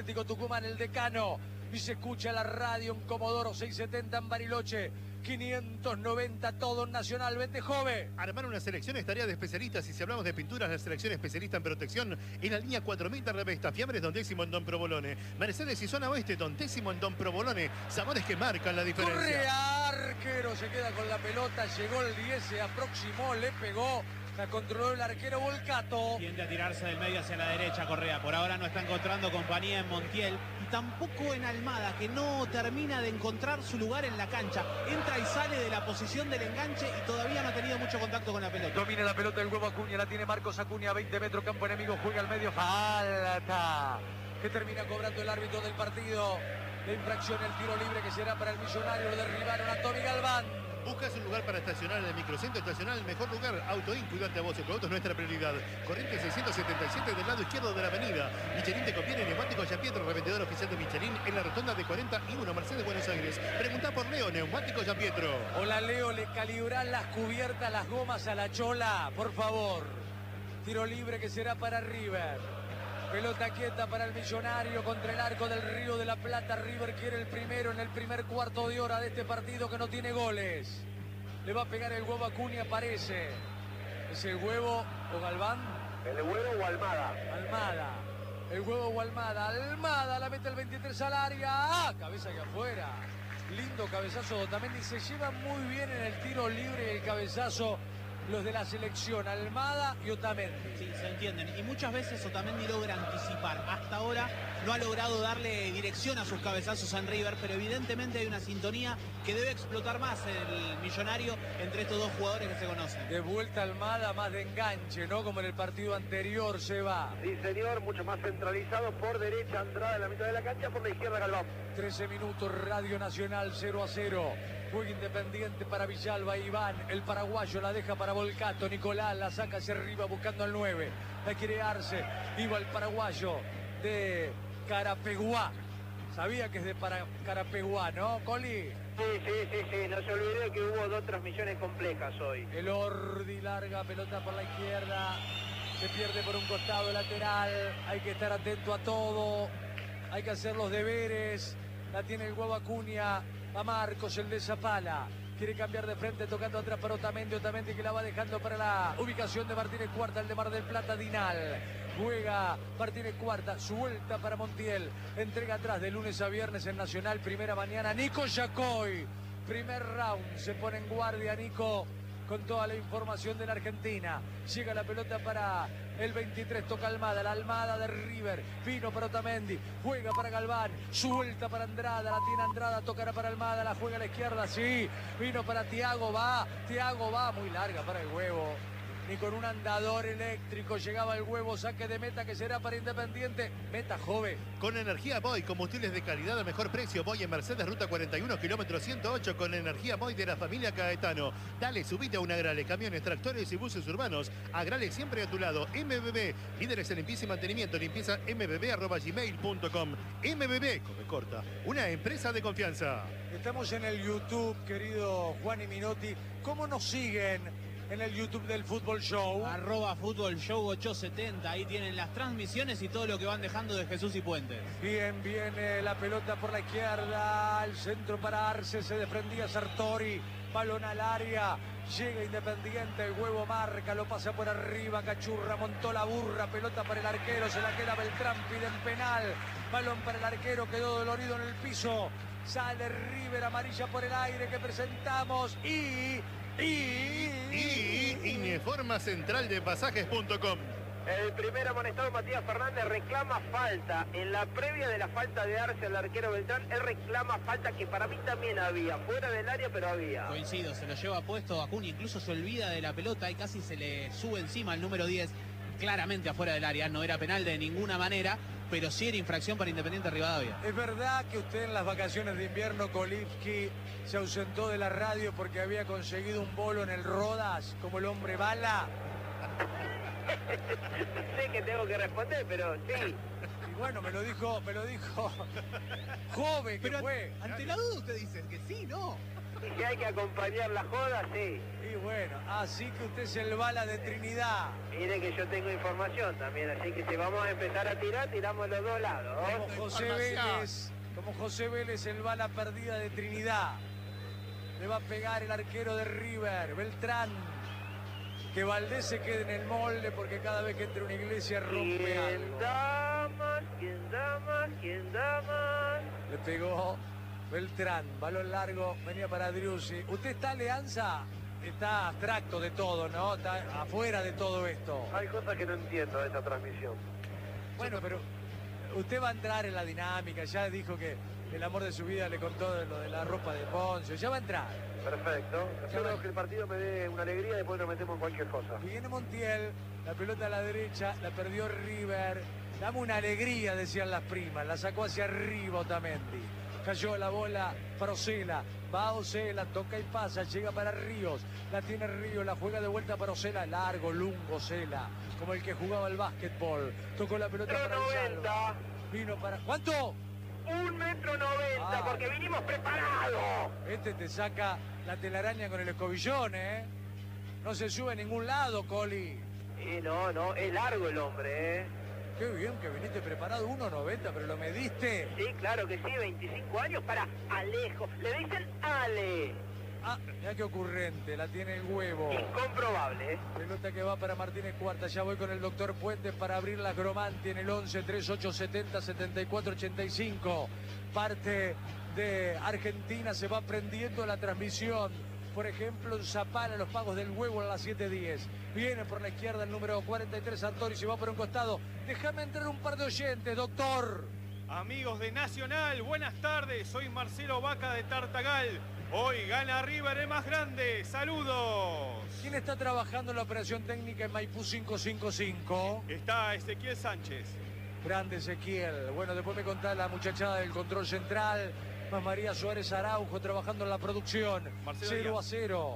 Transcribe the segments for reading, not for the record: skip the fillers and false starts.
Tucumán, el decano, y se escucha la radio en Comodoro 670 en Bariloche, 590 todo en Nacional. Vente, joven. Armar una selección es tarea de especialistas, y si hablamos de pinturas, la selección especialista en protección en la línea 4000 de Revesta. Fiambres Don Décimo en Don Provolone. Mercedes y Zona Oeste, Don Décimo en Don Provolone. Sabores que marcan la diferencia. Correa, arquero, se queda con la pelota, llegó el 10, se aproximó, le pegó. La controló el arquero Volcato. Tiende a tirarse del medio hacia la derecha Correa. Por ahora no está encontrando compañía en Montiel. Y tampoco en Almada, que no termina de encontrar su lugar en la cancha. Entra y sale de la posición del enganche y todavía no ha tenido mucho contacto con la pelota. Domina la pelota el huevo Acuña. La tiene Marcos Acuña. 20 metros, campo enemigo. Juega al medio. Falta. Que termina cobrando el árbitro del partido. La infracción, el tiro libre que será para el Millonario. Lo derribaron a Tommy Galván. ¿Buscas un lugar para estacionar en el microcentro? Estacionar el mejor lugar. Autoin, cuidate a vos. El producto es nuestra prioridad. Corriente 677 del lado izquierdo de la avenida. Michelin te conviene. Neumáticos Giampietro, revendedor oficial de Michelin en la rotonda de 41, Mercedes, Buenos Aires. Pregunta por Leo, Neumáticos Giampietro. Hola, Leo, le calibran las cubiertas, las gomas a la chola, por favor. Tiro libre que será para River. Pelota quieta para el Millonario contra el arco del Río de la Plata. River quiere el primero en el primer cuarto de hora de este partido que no tiene goles. Le va a pegar el huevo Acuña, parece. ¿Es el huevo o Galván? ¿El huevo o Almada? Almada. El huevo o Almada. Almada la mete el 23 al área. ¡Ah! Cabeza que afuera. Lindo cabezazo de Otamendi. Se lleva muy bien en el tiro libre y el cabezazo los de la selección, Almada y Otamendi. Sí, se entienden. Y muchas veces Otamendi logra anticipar. Hasta ahora no ha logrado darle dirección a sus cabezazos en River, pero evidentemente hay una sintonía que debe explotar más el Millonario entre estos dos jugadores que se conocen. De vuelta Almada, más de enganche, ¿no? Como en el partido anterior se va. Sí, señor, mucho más centralizado. Por derecha, Andrada en la mitad de la cancha, por la izquierda, Galván. 13 minutos, Radio Nacional 0-0. Juega Independiente para Villalba, Iván, el paraguayo la deja para Volcato, Nicolás la saca hacia arriba buscando al 9, la quiere Arce, iba el paraguayo de Carapeguá, sabía que es de Carapeguá, ¿no, Coli? Sí, no se olvide que hubo dos transmisiones complejas hoy. El Ordi larga, pelota por la izquierda, se pierde por un costado lateral, hay que estar atento a todo, hay que hacer los deberes, la tiene el huevo Acuña. A Marcos, el de Zapala. Quiere cambiar de frente, tocando atrás para Otamendi. Otamendi que la va dejando para la ubicación de Martínez Cuarta, el de Mar del Plata, Dinal. Juega Martínez Cuarta, suelta para Montiel. Entrega atrás de lunes a viernes en Nacional, primera mañana. Nico Yacoy. Primer round, se pone en guardia Nico con toda la información de la Argentina. Llega la pelota para el 23, toca Almada, la Almada de River, vino para Otamendi, juega para Galván, suelta para Andrada, la tiene Andrada, tocará para Almada, la juega a la izquierda, sí, vino para Thiago, va, muy larga para el huevo. Ni con un andador eléctrico llegaba el huevo, saque de meta que será para Independiente, meta joven. Con energía Boy, combustibles de calidad a mejor precio. Boy en Mercedes, ruta 41, kilómetro 108, con energía Boy de la familia Caetano. Dale, subite a un Agrale, camiones, tractores y buses urbanos. Agrale siempre a tu lado. MBB, líderes en limpieza y mantenimiento, limpieza mbb@gmail.com. MBB, come corta, una empresa de confianza. Estamos en el YouTube, querido Juan y Minotti. ¿Cómo nos siguen en el YouTube del Fútbol Show? @Fútbol Show 870, ahí tienen las transmisiones y todo lo que van dejando de Jesús y Puentes. Bien, viene la pelota por la izquierda, el centro para Arce, se desprendía Sartori, balón al área, llega Independiente, el huevo marca, lo pasa por arriba, Cachurra montó la burra, pelota para el arquero, se la queda Beltrán, piden penal, balón para el arquero, quedó dolorido en el piso, sale River, amarilla por el aire que presentamos y Informa central de pasajes.com. El primer amonestado, Matías Fernández, reclama falta. En la previa de la falta de Arce al arquero Beltrán, él reclama falta que para mí también había. Fuera del área, pero había. Coincido, se lo lleva puesto Acuña, incluso se olvida de la pelota y casi se le sube encima el número 10. Claramente afuera del área, no era penal de ninguna manera, pero sí era infracción para Independiente Rivadavia. ¿Es verdad que usted en las vacaciones de invierno, Kolipski, se ausentó de la radio porque había conseguido un bolo en el Rodas, como el hombre bala? Sé que tengo que responder, pero sí. Y bueno, me lo dijo Joven, que Pero fue. ante la duda usted dice que sí, ¿no? Y si hay que acompañar la joda, sí. Y bueno, así que usted es el bala de Trinidad. Mire que yo tengo información también, así que si vamos a empezar a tirar, tiramos los dos lados. Como José Vélez, el bala perdida de Trinidad. Le va a pegar el arquero de River, Beltrán. Que Valdés se quede en el molde porque cada vez que entra una iglesia rompe ¿Quién algo. da más? ¿Quién da más? ¿Quién da más? Le pegó Beltrán, balón largo, venía para Driussi. ¿Usted está Alianza? Está abstracto de todo, ¿no? Está afuera de todo esto. Hay cosas que no entiendo de esta transmisión. Bueno, pero usted va a entrar en la dinámica. Ya dijo que el amor de su vida le contó de lo de la ropa de Poncio. Ya va a entrar. Perfecto. Espero que el partido me dé una alegría y después nos metemos en cualquier cosa. Viene Montiel, la pelota a la derecha, la perdió River. Dame una alegría, decían las primas. La sacó hacia arriba Otamendi. Cayó la bola para Osela. Va Osela, toca y pasa, llega para Ríos. La tiene Ríos, la juega de vuelta para Osela. Largo, lungo Osela, como el que jugaba al básquetbol. Tocó la pelota para el 90. Vino para... ¿Cuánto? 1,90 m, porque vinimos preparados. Este te saca la telaraña con el escobillón, ¿eh? No se sube a ningún lado, Coli. No, es largo el hombre, ¿eh? Qué bien que viniste preparado, 1,90, pero lo mediste. Sí, claro que sí, 25 años para Alejo. Le dicen Ale. Ah, mira qué ocurrente, la tiene el huevo. Incomprobable, ¿eh? Pelota que va para Martínez Cuarta, ya voy con el doctor Puentes para abrir la Gromanti en el 11 3870 7485. Parte de Argentina se va prendiendo la transmisión. Por ejemplo, en Zapala, los pagos del huevo a las 7:10. Viene por la izquierda el número 43, Sartori, se va por un costado. Déjame entrar un par de oyentes, doctor. Amigos de Nacional, buenas tardes. Soy Marcelo Vaca de Tartagal. Hoy gana River el más grande. ¡Saludos! ¿Quién está trabajando en la operación técnica en Maipú 555? Está Ezequiel Sánchez. Grande Ezequiel. Bueno, después me contá la muchachada del control central. Más María Suárez Araujo trabajando en la producción. Marcelo 0-0.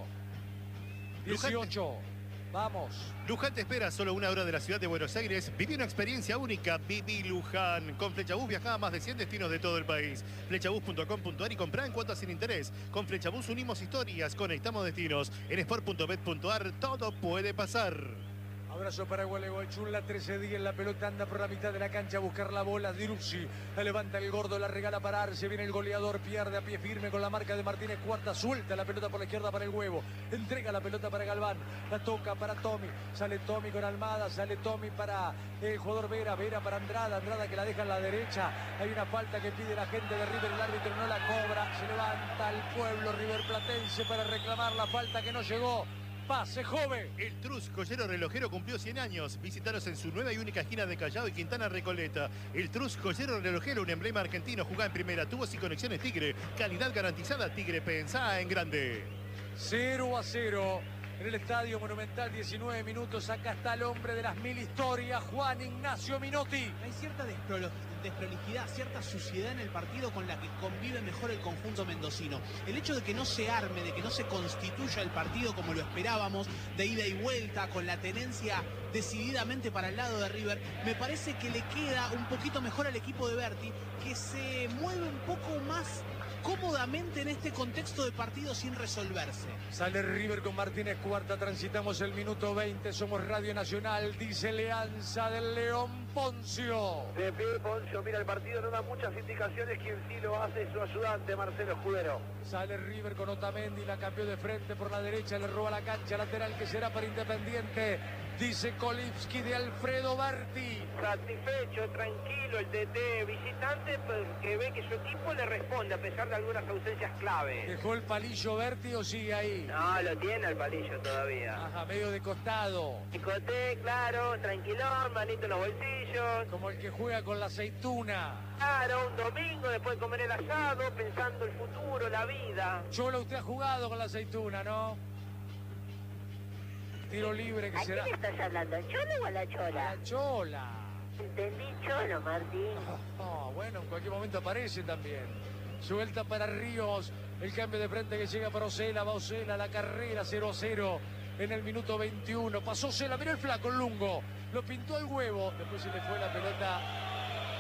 18. Vamos. Luján te espera solo una hora de la ciudad de Buenos Aires. Viví una experiencia única. Viví Luján. Con Flechabús viajá a más de 100 destinos de todo el país. Flechabús.com.ar y comprá en cuotas sin interés. Con Flechabús unimos historias, conectamos destinos. En sport.bet.ar todo puede pasar. Abrazo para Gualeguaychú, la 13-10, la pelota anda por la mitad de la cancha a buscar la bola. Driussi, la levanta el gordo, la regala para Arce, viene el goleador, pierde a pie firme con la marca de Martínez Cuarta, suelta la pelota por la izquierda para el huevo, entrega la pelota para Galván, la toca para Tommy, sale Tommy con Almada, sale Tommy para el jugador Vera, Vera para Andrada, Andrada que la deja en la derecha, hay una falta que pide la gente de River, el árbitro no la cobra, se levanta el pueblo riverplatense para reclamar la falta que no llegó. Pase, joven. El Trus Joyero Relojero cumplió 100 años. Visítanos en su nueva y única esquina de Callao y Quintana Recoleta. El Trus Joyero Relojero, un emblema argentino, jugá en primera, tubos y conexiones Tigre. Calidad garantizada, Tigre, pensá en grande. 0-0 en el Estadio Monumental, 19 minutos. Acá está el hombre de las 1000 historias, Juan Ignacio Minotti. Hay cierta desprolijidad, cierta suciedad en el partido con la que convive mejor el conjunto mendocino. El hecho de que no se arme, de que no se constituya el partido como lo esperábamos, de ida y vuelta, con la tenencia decididamente para el lado de River, me parece que le queda un poquito mejor al equipo de Berti, que se mueve un poco más cómodamente en este contexto de partido sin resolverse. Sale River con Martínez Cuarta, transitamos el minuto 20, somos Radio Nacional, dice Leanza del León Poncio. De pie Poncio mira el partido, no da muchas indicaciones, quien sí lo hace es su ayudante Marcelo Escudero. Sale River con Otamendi, la cambió de frente por la derecha, le roba la cancha lateral que será para Independiente. Dice Kolivsky de Alfredo Berti. Satisfecho, tranquilo el TT visitante, que ve que su equipo le responde a pesar de algunas ausencias clave. ¿Dejó el palillo Berti o sigue ahí? No, lo tiene el palillo todavía. Ajá, medio de costado. Picoté, claro, tranquilón, manito en los bolsillos. Como el que juega con la aceituna. Claro, un domingo después de comer el asado, pensando el futuro, la vida. Cholo, usted ha jugado con la aceituna, ¿no? Tiro libre que ¿A será. quién estás hablando? ¿Al Cholo o a la Chola? La Chola. Entendí Cholo, Martín. Bueno, en cualquier momento aparece también. Suelta para Ríos. El cambio de frente que llega para Osela. Va Osela, la carrera 0-0 en el minuto 21. Pasó Osela, mirá el flaco, el lungo. Lo pintó al huevo. Después se le fue la pelota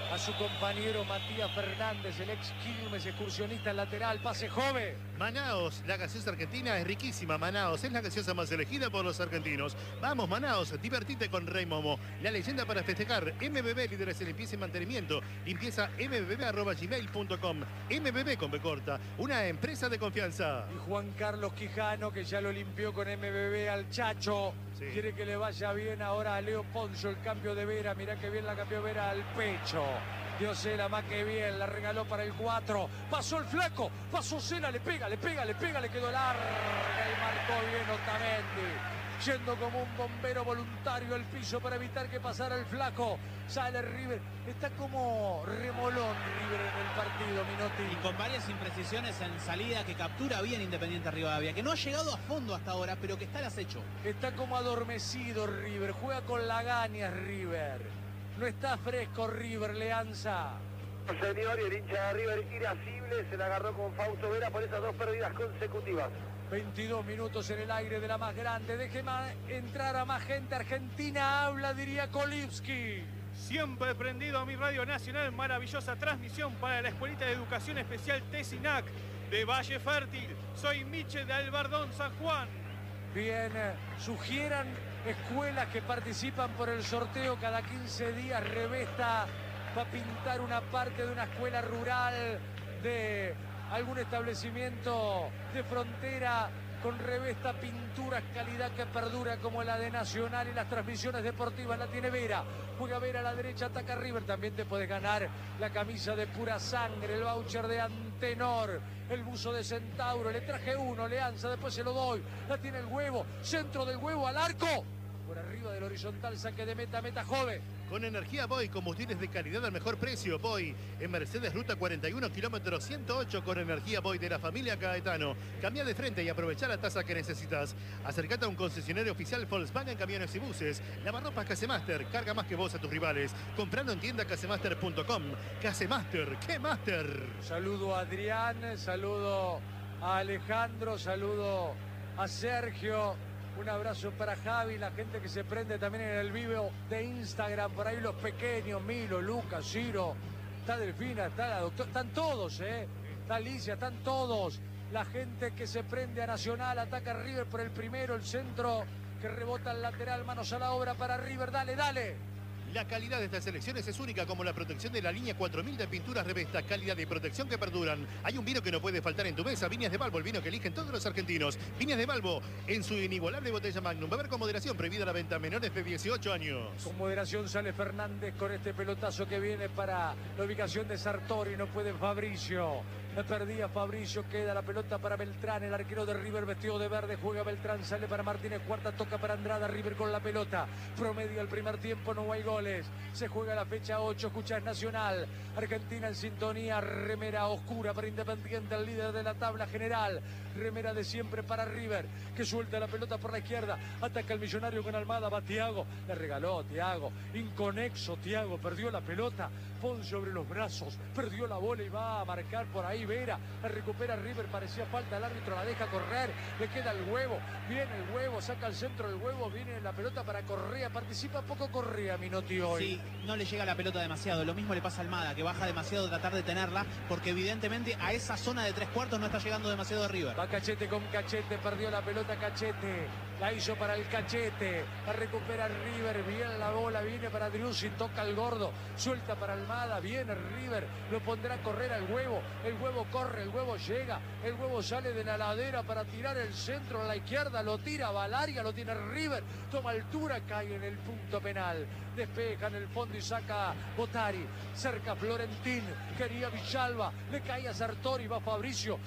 a su compañero Matías Fernández, el ex Quilmes, excursionista en lateral, pase Jove. Manaos, la gaseosa argentina es riquísima. Manaos es la gaseosa más elegida por los argentinos. Vamos, Manaos, divertite con Rey Momo. La leyenda para festejar. MBB, líderes en limpieza y mantenimiento. Limpieza mbb@gmail.com. MBB con B corta, una empresa de confianza. Y Juan Carlos Quijano, que ya lo limpió con MBB al Chacho. Sí. Quiere que le vaya bien ahora a Leo Poncio, el cambio de Vera. Mirá que bien la cambió Vera al pecho. Diosela más que bien, la regaló para el 4. Pasó el flaco, pasó Cela, le pega, le quedó larga y marcó bien Otamendi. Yendo como un bombero voluntario al piso para evitar que pasara el flaco. Sale River. Está como remolón River en el partido, Minotti. Y con varias imprecisiones en salida que captura bien Independiente Rivadavia, que no ha llegado a fondo hasta ahora, pero que está al acecho. Está como adormecido River. Juega con lagañas River. No está fresco River, Leanza. Señor, y el hincha de River irascible se la agarró con Fausto Vera por esas 2 pérdidas consecutivas. 22 minutos en el aire de la más grande. Deje entrar a más gente. Argentina habla, diría Kolivsky. Siempre prendido a mi Radio Nacional, maravillosa transmisión para la Escuelita de Educación Especial TESINAC de Valle Fértil. Soy Miche de Albardón, San Juan. Bien, sugieran escuelas que participan por el sorteo cada 15 días. Revesta va a pintar una parte de una escuela rural de algún establecimiento de frontera con Revesta Pinturas, calidad que perdura como la de Nacional, y las transmisiones deportivas la tiene Vera. Juega Vera a la derecha, ataca River. También te puedes ganar la camisa de Pura Sangre, el voucher de Antenor, el buzo de Centauro. Le traje uno, Leanza, después se lo doy. La tiene el Huevo, centro del Huevo al arco. Por arriba del horizontal, saque de meta, Jove. Con energía Boy, combustibles de calidad al mejor precio. Boy, en Mercedes Ruta 41, kilómetro 108, con energía Boy de la familia Caetano. Cambia de frente y aprovecha la tasa que necesitas. Acercate a un concesionario oficial Volkswagen Camiones y Buses. Lavarropas Casemaster, carga más que vos a tus rivales. Comprando en tienda casemaster.com. Casemaster, ¡qué master! Saludo a Adrián, saludo a Alejandro, saludo a Sergio. Un abrazo para Javi, la gente que se prende también en el vivo de Instagram. Por ahí los pequeños, Milo, Lucas, Ciro, está Delfina, está la doctora, están todos, está Alicia, están todos. La gente que se prende a Nacional, ataca a River por el primero, el centro que rebota al lateral, manos a la obra para River, dale, dale. La calidad de estas selecciones es única, como la protección de la línea 4000 de pinturas Revesta. Calidad y protección que perduran. Hay un vino que no puede faltar en tu mesa. Viñas de Balbo, el vino que eligen todos los argentinos. Viñas de Balbo, en su inigualable botella Magnum. Beber con moderación, prohibida la venta a menores de 18 años. Con moderación sale Fernández con este pelotazo que viene para la ubicación de Sartori. No puede Fabricio. Me perdía Fabricio, queda la pelota para Beltrán, el arquero de River vestido de verde, juega Beltrán, sale para Martínez, cuarta toca para Andrada, River con la pelota, promedio el primer tiempo, no hay goles, se juega la fecha 8, escuchás Nacional, Argentina en sintonía, remera oscura para Independiente, el líder de la tabla general, remera de siempre para River, que suelta la pelota por la izquierda, ataca el Millonario con Almada, va Thiago, le regaló Thiago, inconexo Thiago, perdió la pelota, pon sobre los brazos, perdió la bola y va a marcar por ahí Vera, la recupera River, parecía falta, el árbitro la deja correr, le queda el Huevo, viene el Huevo, saca el centro del Huevo, viene la pelota para Correa, participa poco Correa, Minotti hoy. Sí, no le llega la pelota demasiado, lo mismo le pasa a Almada, que baja demasiado a tratar de tenerla, porque evidentemente a esa zona de 3/4 no está llegando demasiado River. Va Cachete con Cachete, perdió la pelota Cachete, la hizo para el Cachete, la recupera River, bien la bola, viene para Driussi, toca el gordo, suelta para Almada, viene River, lo pondrá a correr al Huevo, el Huevo corre, el Huevo llega, el Huevo sale de la ladera para tirar el centro a la izquierda, lo tira, va al área, lo tiene River, toma altura, cae en el punto penal, despeja en el fondo y saca Botari, cerca Florentín, quería Villalba, le cae a Sartori, va Fabricio,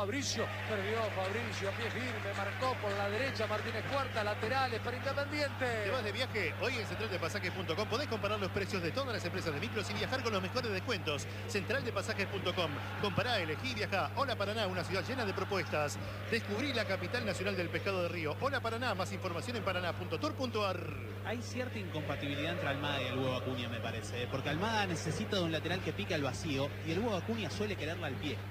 perdió Fabricio, a pie firme, marcó por la derecha, Martínez cuarta, laterales para Independiente. ¿Te vas de viaje? Hoy en centraldepasajes.com podés comparar los precios de todas las empresas de micros y viajar con los mejores descuentos. Centraldepasajes.com. Compará, elegí, viajá. Hola Paraná, una ciudad llena de propuestas. Descubrí la capital nacional del pescado de río. Hola Paraná, más información en paraná.tour.ar. Hay cierta incompatibilidad entre Almada y el Huevo Acuña, me parece, porque Almada necesita de un lateral que pica al vacío y el Huevo Acuña suele quererla al pie.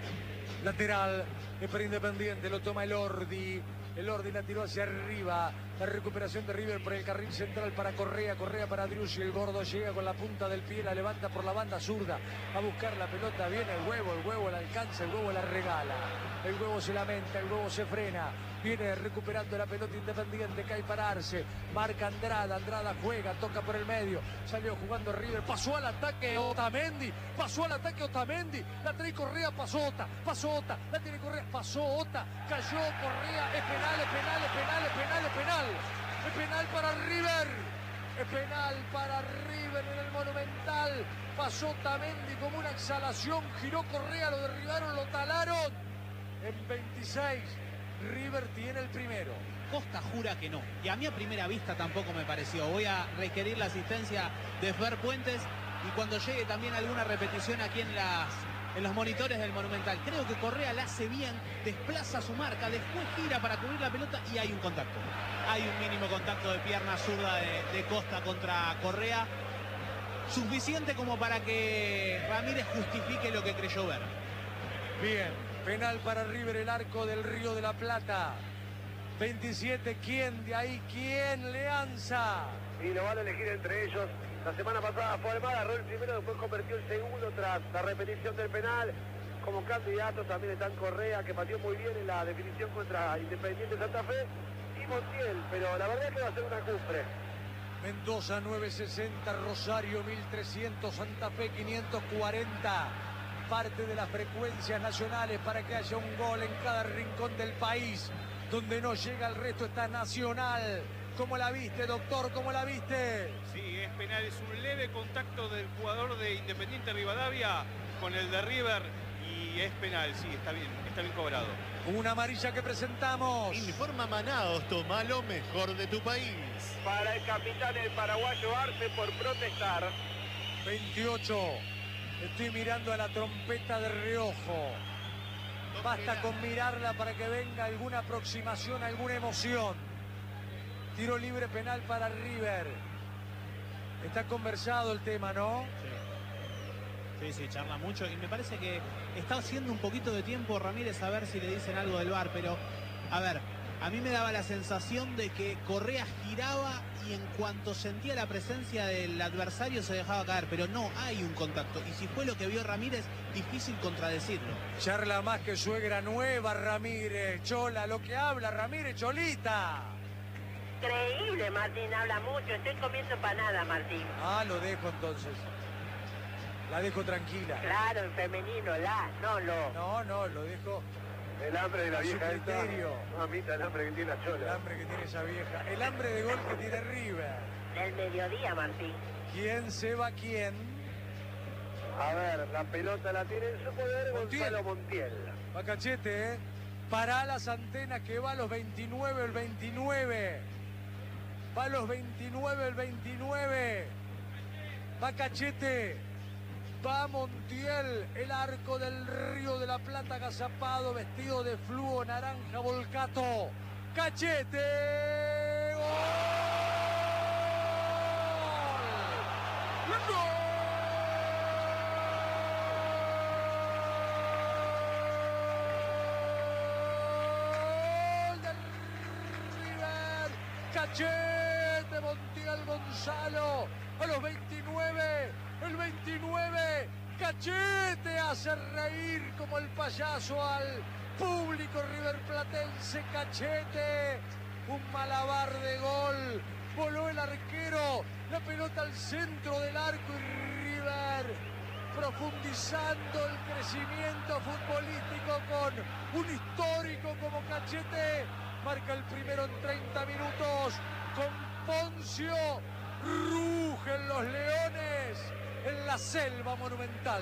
Lateral es para Independiente, lo toma el Ordi la tiró hacia arriba, La recuperación de River por el carril central para Correa. Correa para Driussi. El gordo llega con la punta del pie. La levanta por la banda zurda. A buscar la pelota. Viene el huevo la alcanza. El huevo la regala. El huevo se lamenta. El huevo se frena. Viene recuperando la pelota Independiente. Cae para Arce. Marca Andrada. Andrada juega. Toca por el medio. Salió jugando River. Pasó al ataque Otamendi. Pasó al ataque Otamendi. La trae Correa. Pasó Ota. Pasó Ota. La tiene Correa. Pasó Ota. Cayó Correa. Es penal, es penal, es penal, es penal, es penal. Es penal para River. Es penal para River en el Monumental. Pasó Otamendi como una exhalación. Giró Correa. Lo derribaron, lo talaron. En 26. River tiene el primero. Costa jura que no. Y a mí a primera vista tampoco me pareció. Voy a requerir la asistencia de Fer Puentes. Y cuando llegue también alguna repetición aquí en los monitores del Monumental. Creo que Correa la hace bien, desplaza su marca, después gira para cubrir la pelota y hay un contacto. Hay un mínimo contacto de pierna zurda de Costa contra Correa. Suficiente como para que Ramírez justifique lo que creyó ver. Bien, penal para River, el arco del Río de la Plata. 27, ¿quién de ahí? ¿Quién Leanza? Y lo van a elegir entre ellos. La semana pasada fue Almada, agarró el primero, después convirtió el segundo tras la repetición del penal. Como candidatos también están Correa, que pateó muy bien en la definición contra Independiente Santa Fe, y Montiel, pero la verdad es que va a ser una cumbre. Mendoza 960, Rosario 1300, Santa Fe 540. Parte de las frecuencias nacionales para que haya un gol en cada rincón del país. Donde no llega el resto está Nacional. ¿Cómo la viste, doctor? ¿Cómo la viste? Sí, es penal, es un leve contacto del jugador de Independiente Rivadavia con el de River y es penal, sí, está bien cobrado. Una amarilla que presentamos. Informa Manaos, toma lo mejor de tu país. Para el capitán el paraguayo Arce por protestar. 28. Estoy mirando a la trompeta de reojo. Basta con mirarla para que venga alguna aproximación, alguna emoción. Tiro libre penal para River. Está conversado el tema, ¿no? Sí, charla mucho. Y me parece que está haciendo un poquito de tiempo Ramírez a ver si le dicen algo del VAR. Pero, a ver, a mí me daba la sensación de que Correa giraba y en cuanto sentía la presencia del adversario se dejaba caer. Pero no hay un contacto. Y si fue lo que vio Ramírez, difícil contradecirlo. Charla más que suegra nueva, Ramírez. Chola, lo que habla Ramírez, Cholita. Increíble, Martín, habla mucho. Estoy comiendo empanada, Martín. Ah, lo dejo entonces. La dejo tranquila. Claro, en femenino, no lo. No, lo dejo. El hambre de la A su vieja esta. criterio. Mamita, el hambre que tiene la El chola. hambre que tiene esa vieja. El hambre de gol que tiene River. Del mediodía, Martín. ¿Quién se va quién? A ver, la pelota la tiene en su poder Montiel. Gonzalo Montiel. Va Cachete, ¿eh? Para las antenas que va a los 29, el 29. Va a los 29, el 29. Va Cachete. Va Montiel, el arco del Río de la Plata agazapado, vestido de fluo naranja volcato. ¡Cachete! ¡Gol! ¡Gol! ¡Del River! ¡Cachete! Montiel Gonzalo a los 29. El 29, Cachete hace reír como el payaso al público riverplatense. Cachete, un malabar de gol, voló el arquero, la pelota al centro del arco y River profundizando el crecimiento futbolístico con un histórico como Cachete. Marca el primero en 30 minutos con Poncio. Rugen los leones en la selva monumental.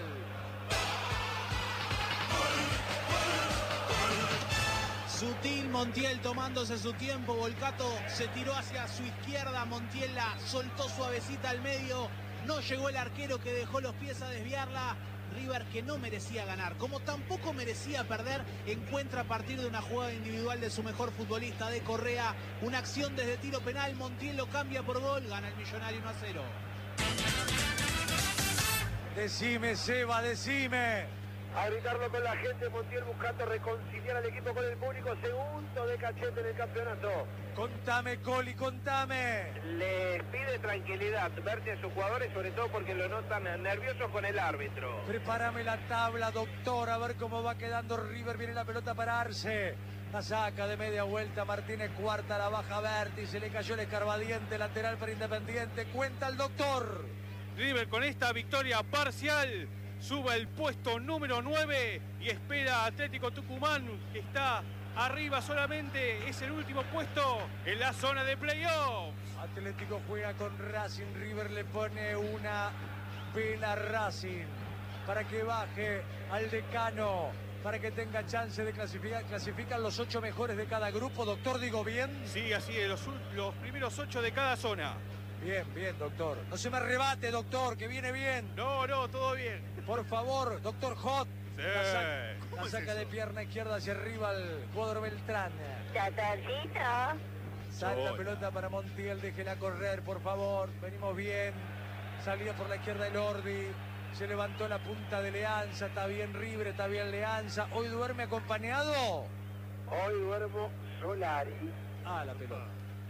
Sutil Montiel tomándose su tiempo. Volcato se tiró hacia su izquierda. Montiel la soltó suavecita al medio. No llegó el arquero que dejó los pies a desviarla. River, que no merecía ganar, como tampoco merecía perder, encuentra a partir de una jugada individual de su mejor futbolista, de Correa, una acción desde tiro penal. Montiel lo cambia por gol. Gana el Millonario 1-0. Decime, Seba, decime. A gritarlo con la gente, Montiel buscando reconciliar al equipo con el público. Segundo de Cachete en el campeonato. Contame, Coli, contame. Les pide tranquilidad, verse a sus jugadores, sobre todo porque lo notan nerviosos con el árbitro. Prepárame la tabla, doctor, a ver cómo va quedando River. Viene la pelota para Arce. La saca de media vuelta, Martínez cuarta, la baja Berti. Se le cayó el escarbadiente, lateral para Independiente. Cuenta el doctor. River con esta victoria parcial sube el puesto número 9 y espera a Atlético Tucumán, que está arriba solamente, es el último puesto en la zona de playoffs. Atlético juega con Racing, River le pone una vela a Racing para que baje al decano, para que tenga chance de clasificar. Clasifican los 8 mejores de cada grupo, doctor, ¿digo bien? Sí, así es, los primeros 8 de cada zona. Bien, bien, doctor. No se me arrebate, doctor, que viene bien. No, todo bien. Por favor, doctor Hot. Sí. La saca de pierna izquierda hacia arriba el jugador Beltrán. Doctorcito. Sale la pelota para Montiel, déjela correr, por favor. Venimos bien. Salida por la izquierda el Ordi. Se levantó la punta de Leanza. Está bien River, está bien Leanza. ¿Hoy duerme acompañado? Hoy duermo Solari. Ah, la pelota.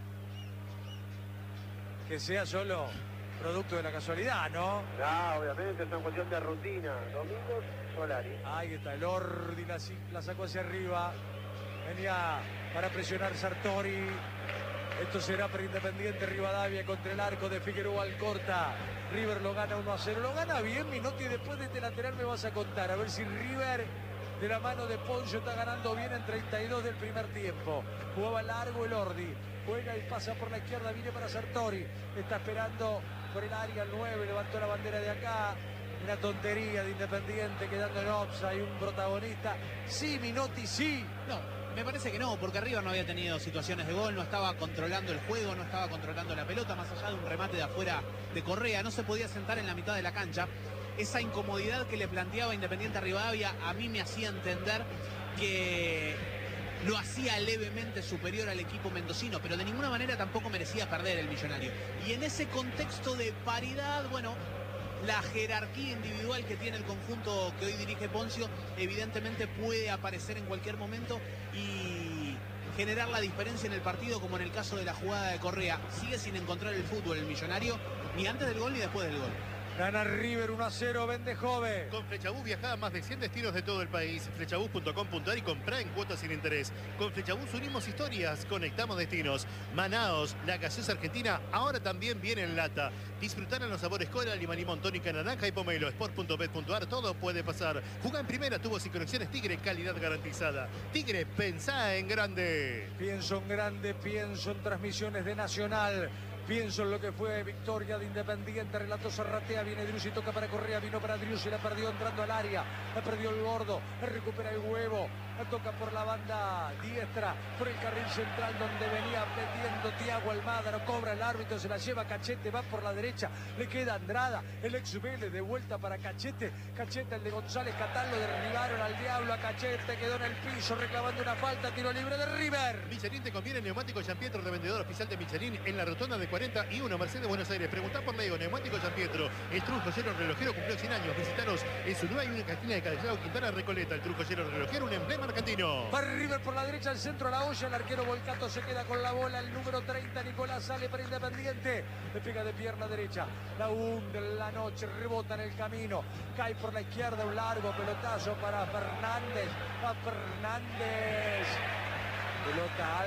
Que sea solo producto de la casualidad, ¿no? No, obviamente, es una cuestión de rutina. Domingos, Solari. Ahí está el Ordi, la sacó hacia arriba. Venía para presionar Sartori. Esto será para Independiente Rivadavia contra el arco de Figueroa Alcorta. River lo gana 1-0. Lo gana bien, Minotti, y después de este lateral me vas a contar. A ver si River, de la mano de Poncio, está ganando bien en 32 del primer tiempo. Jugaba largo el Ordi. Juega y pasa por la izquierda, viene para Sartori. Está esperando por el área el 9, levantó la bandera de acá. Una tontería de Independiente quedando en offside, un protagonista. Sí, Minotti, sí. No, me parece que no, porque River no había tenido situaciones de gol, no estaba controlando el juego, no estaba controlando la pelota, más allá de un remate de afuera de Correa, no se podía sentar en la mitad de la cancha. Esa incomodidad que le planteaba Independiente a Rivadavia a mí me hacía entender que lo hacía levemente superior al equipo mendocino, pero de ninguna manera tampoco merecía perder el Millonario. Y en ese contexto de paridad, bueno, la jerarquía individual que tiene el conjunto que hoy dirige Poncio evidentemente puede aparecer en cualquier momento y generar la diferencia en el partido, como en el caso de la jugada de Correa. Sigue sin encontrar el fútbol el Millonario, ni antes del gol ni después del gol. Gana River 1-0, vende Jove. Con Flechabús viaja a más de 100 destinos de todo el país. Flechabús.com.ar y comprá en cuotas sin interés. Con Flechabús unimos historias, conectamos destinos. Manaos, la gaseosa argentina, ahora también viene en lata. Disfrutar en los sabores cola, lima, limón, tónica, naranja y pomelo. Sport.bet.ar, todo puede pasar. Jugá en primera, tubos y conexiones Tigre, calidad garantizada. Tigre, pensá en grande. Pienso en grande, pienso en transmisiones de Nacional. Pienso en lo que fue victoria de Independiente. Relató Zarratea, viene Driussi, toca para Correa, vino para Driussi, la perdió entrando al área, la perdió el gordo, recupera el huevo, la toca por la banda diestra, por el carril central donde venía metiendo Thiago Almada, cobra el árbitro, se la lleva Cachete, va por la derecha, le queda Andrada, el ex Vélez de vuelta para Cachete, Cachete el de González Catán, lo derribaron al diablo, a Cachete quedó en el piso reclamando una falta, tiro libre de River. Michelin te conviene, neumático Gianpietro, revendedor oficial de Michelin en la rotonda de 41 Mercedes, Buenos Aires. Preguntá por Lego, neumático Gianpietro. El Trujoyero Relojero cumplió 100 años. Visitaros en su nueva y única esquina de Callao Quintana Recoleta. El Trujoyero Relojero, un emblema argentino. Para River por la derecha, el centro a la olla. El arquero Volcato se queda con la bola. El número 30, Nicolás, sale para Independiente. Le pega de pierna derecha. La hunde en la noche, rebota en el camino. Cae por la izquierda, un largo pelotazo para Fernández. Va Fernández. Pelota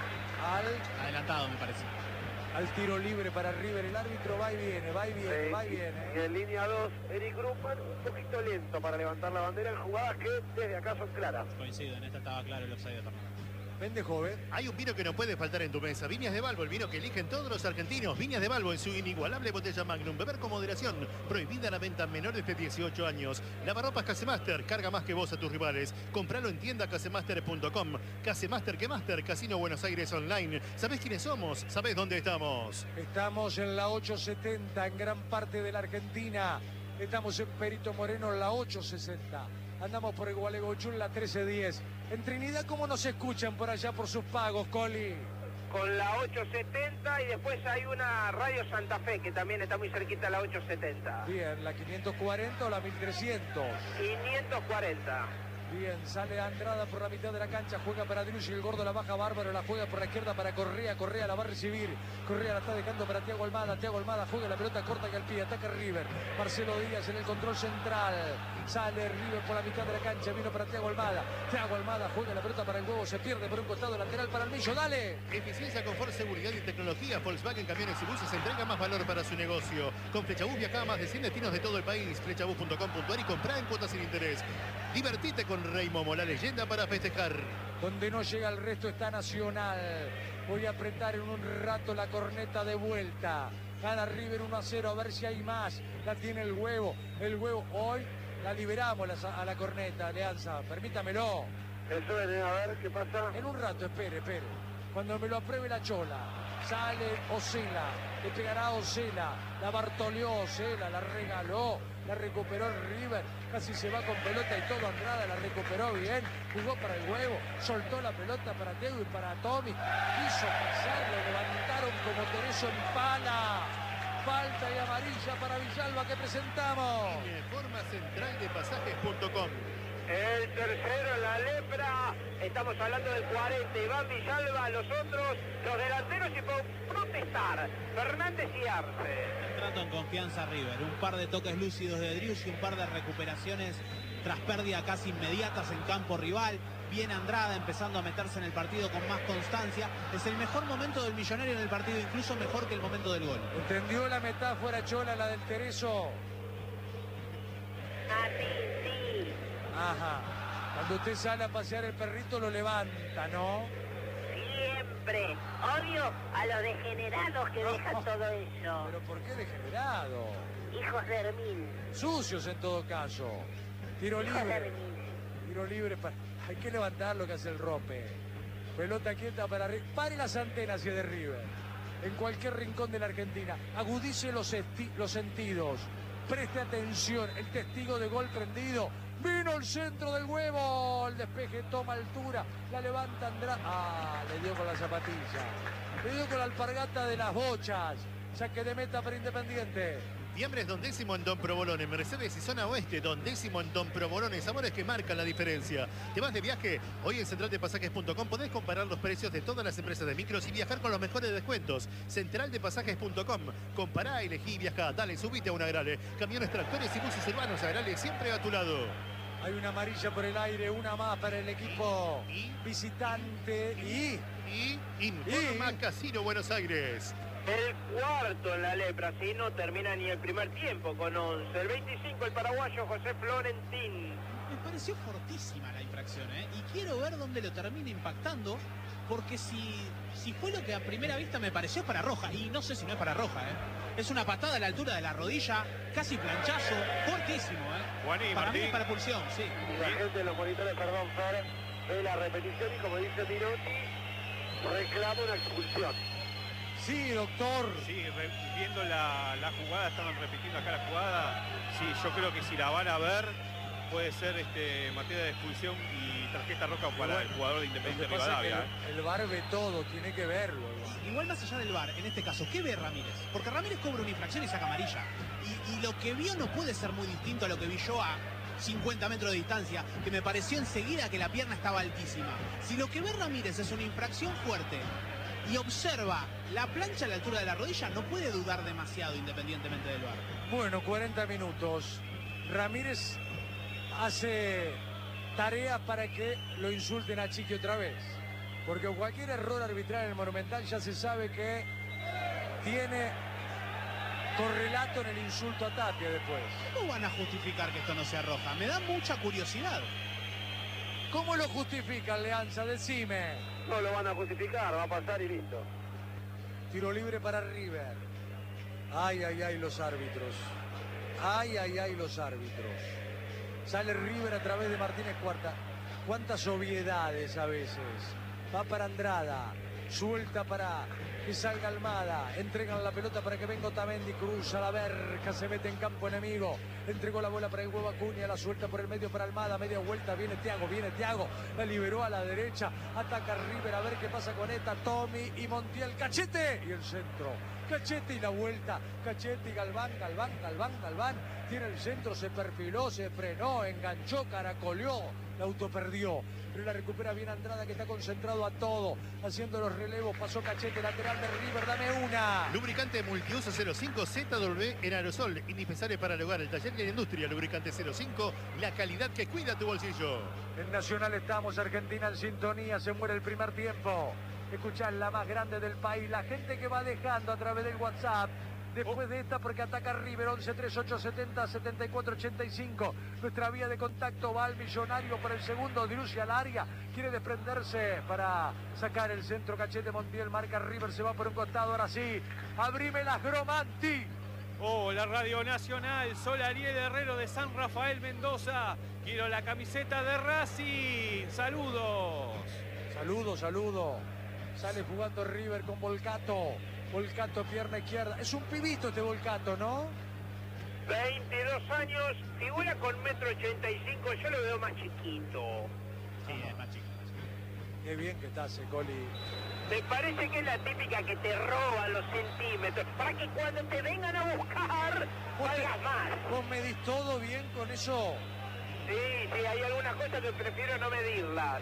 al Adelantado, me parece. Al tiro libre para River, el árbitro va y viene, va y viene, va y viene. Y en línea 2, Eric Gruppman, un poquito lento para levantar la bandera en jugadas que desde acá son claras. Coincido, en esta estaba claro el offside de Fernández. Vende joven. Hay un vino que no puede faltar en tu mesa. Viñas de Balbo, el vino que eligen todos los argentinos. Viñas de Balbo en su inigualable botella Magnum. Beber con moderación. Prohibida la venta a menores de 18 años. Lavarropas Casemaster. Carga más que vos a tus rivales. Compralo en tienda casemaster.com. Casemaster que Master. Casino Buenos Aires Online. ¿Sabés quiénes somos? ¿Sabés dónde estamos? Estamos en la 870 en gran parte de la Argentina. Estamos en Perito Moreno en la 860. Andamos por el Gualeguaychú en la 1310. En Trinidad, ¿cómo nos escuchan por allá por sus pagos, Coli? con la 870 y después hay una Radio Santa Fe que también está muy cerquita a la 870. Bien, la 540 o la 1300. 540. Bien, sale Andrada por la mitad de la cancha, juega para Driussi, el gordo la baja bárbaro, la juega por la izquierda para Correa, Correa la va a recibir, Correa la está dejando para Thiago Almada juega la pelota corta que al pie, ataca River, Marcelo Díaz en el control central, sale River por la mitad de la cancha, vino para Thiago Almada juega la pelota para el huevo, se pierde por un costado, lateral para el Millo, dale. Eficiencia, confort, seguridad y tecnología. Volkswagen Camiones y Buses entrega más valor para su negocio. Con Flechabús viaja a más de 100 destinos de todo el país. Flechabús.com.ar y comprá en cuotas sin interés. Divertite con Rey Momo, la leyenda para festejar. Donde no llega el resto está Nacional. Voy a apretar en un rato la corneta de vuelta. Gana River 1-0, a ver si hay más. La tiene el huevo. Hoy la liberamos a la corneta, Leanza. Permítamelo. Eso, a ver qué pasa. En un rato, espere. Cuando me lo apruebe la chola. Sale Osela. Le pegará a Osela. La bartoleó Osela, la regaló. La recuperó River, casi se va con pelota y todo. Andrada la recuperó bien, jugó para el huevo, soltó la pelota para Teo y para Tommy, quiso pasar, lo levantaron como Tereso en pala. Falta y amarilla para Villalba que presentamos. Informa central de pasajes.com. El tercero, la lepra. Estamos hablando del 40. Iván Villalba, los otros, los delanteros y por protestar. Fernández y Arce. Trato en confianza River. Un par de toques lúcidos de Driussi, un par de recuperaciones tras pérdida casi inmediatas en campo rival. Viene Andrada empezando a meterse en el partido con más constancia. Es el mejor momento del Millonario en el partido, incluso mejor que el momento del gol. ¿Entendió la metáfora, Chola, la del Tereso? Sí. Ajá. Cuando usted sale a pasear el perrito lo levanta, ¿no? Siempre. Odio a los degenerados que dejan todo eso. ¿Pero por qué degenerado? Hijos de Hermín. Sucios en todo caso. Tiro Hijos de libre. Hermín. Tiro libre para... Hay que levantar lo que hace el Rope. Pelota quieta para River. Pare las antenas si es de River. En cualquier rincón de la Argentina. Agudice los sentidos. Preste atención. El testigo de gol prendido. Vino el centro del huevo. El despeje toma altura. La levanta Andrada. Le dio con la zapatilla. Le dio con la alpargata de las bochas. Saque de meta para Independiente. Fiambres Don Décimo en Don Provolone, Mercedes y Zona Oeste, Don Décimo en Don Provolone, sabores que marcan la diferencia. ¿Te vas de viaje? Hoy en centraldepasajes.com podés comparar los precios de todas las empresas de micros y viajar con los mejores descuentos. Centraldepasajes.com, compará, elegí, viajá, dale, subite a un Agrale. Camiones, tractores y buses urbanos, Agrale siempre a tu lado. Hay una amarilla por el aire, una más para el equipo visitante y Informa Casino Buenos Aires. El cuarto en la lepra, si no termina ni el primer tiempo con 11. El 25 el paraguayo José Florentín. Me pareció fortísima la infracción, ¿eh? Y quiero ver dónde lo termina impactando, porque si fue lo que a primera vista me pareció para roja, y no sé si no es para roja, ¿eh? Es una patada a la altura de la rodilla, casi planchazo, fortísimo, ¿eh? Juaní, Para mí Martín. es para pulsión, sí. Y la gente de los monitores, perdón, Fer, ve la repetición y como dice Minotti, reclama una expulsión. sí, doctor. Sí, viendo la jugada, estaban repitiendo acá la jugada. Sí, yo creo que si la van a ver, puede ser materia de expulsión y tarjeta roja para el jugador de Independiente Lo que pasa es que Rivadavia. el VAR ve todo, tiene que verlo. Igual más allá del VAR, en este caso, ¿qué ve Ramírez? Porque Ramírez cobra una infracción y saca amarilla. Y lo que vio no puede ser muy distinto a lo que vi yo a 50 metros de distancia, que me pareció enseguida que la pierna estaba altísima. Si lo que ve Ramírez es una infracción fuerte y observa la plancha a la altura de la rodilla, no puede dudar demasiado independientemente del VAR. Bueno, 40 minutos. Ramírez hace tareas para que lo insulten a Chiqui otra vez. Porque cualquier error arbitral en el Monumental ya se sabe que tiene correlato en el insulto a Tapia después. ¿Cómo van a justificar que esto no sea roja? Me da mucha curiosidad. ¿Cómo lo justifican, Leanza? Decime. No lo van a justificar, va a pasar y listo. Tiro libre para River. Ay, ay, ay, los árbitros. Ay, ay, ay, los árbitros. Sale River a través de Martínez Cuarta. Cuántas obviedades a veces. Va para Andrada. Suelta para que salga Almada, entregan la pelota para que venga Otamendi, cruza la verja, se mete en campo enemigo, entregó la bola para el huevo Acuña, la suelta por el medio para Almada, media vuelta, viene Thiago, la liberó a la derecha, ataca River, a ver qué pasa con esta, Tommy y Montiel, Cachete, y el centro, Cachete y la vuelta, Cachete y Galván, tiene el centro, se perfiló, se frenó, enganchó, caracoleó, la auto perdió, pero la recupera bien Andrada, que está concentrado a todo, haciendo los relevos, pasó Cachete, lateral de River, dame una. Lubricante multiuso 05 ZW en aerosol, indispensable para el hogar, el taller de la industria. Lubricante 05, la calidad que cuida tu bolsillo. En Nacional estamos, Argentina en sintonía, se muere el primer tiempo. Escuchás la más grande del país, la gente que va dejando a través del WhatsApp. Después de esta, porque ataca River, 11 38 70 74 85. Nuestra vía de contacto va al millonario para el segundo. Dirucia al área, quiere desprenderse para sacar el centro. Cachete, Montiel, marca River, se va por un costado. Ahora sí, abrime las Gromanti. Oh, la Radio Nacional, Sol Ariel Herrero de San Rafael Mendoza. Quiero la camiseta de Racing. Saludos. Saludo. Sale jugando River con Volcato. Volcato, pierna izquierda. Es un pibito este Volcato, ¿no? 22 años, figura con 1,85 m, yo lo veo más chiquito. Sí, es más chico. Qué bien que estás, Coli. Me parece que es la típica que te roban los centímetros, para que cuando te vengan a buscar, valgas más. ¿Vos medís todo bien con eso? Sí, hay algunas cosas que prefiero no medirlas.